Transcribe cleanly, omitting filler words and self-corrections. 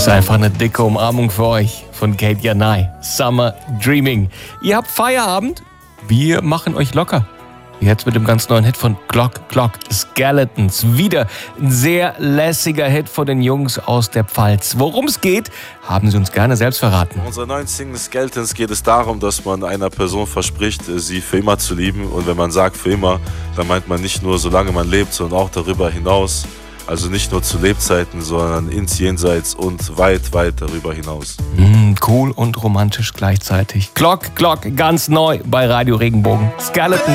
ist einfach eine dicke Umarmung für euch von Kate Janai. Summer Dreaming. Ihr habt Feierabend, wir machen euch locker. Jetzt mit dem ganz neuen Hit von Glock Glock, Skeletons. Wieder ein sehr lässiger Hit von den Jungs aus der Pfalz. Worum es geht, haben sie uns gerne selbst verraten. In unserer neuen Single Skeletons geht es darum, dass man einer Person verspricht, sie für immer zu lieben. Und wenn man sagt für immer, dann meint man nicht nur, solange man lebt, sondern auch darüber hinaus. Also nicht nur zu Lebzeiten, sondern ins Jenseits und weit, weit darüber hinaus. Cool und romantisch gleichzeitig. Glock Glock, ganz neu bei Radio Regenbogen. Skeleton.